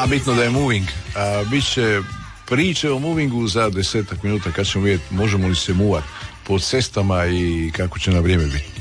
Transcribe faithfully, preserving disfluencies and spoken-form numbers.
bitno da je moving. A, bit će priče o movingu za desetak minuta kad ćemo vidjeti možemo li se muvati po cestama i kako će na vrijeme biti.